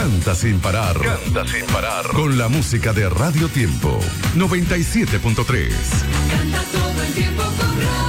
Canta sin parar. Canta sin parar. Con la música de Radio Tiempo 97.3. Canta todo el tiempo con Radio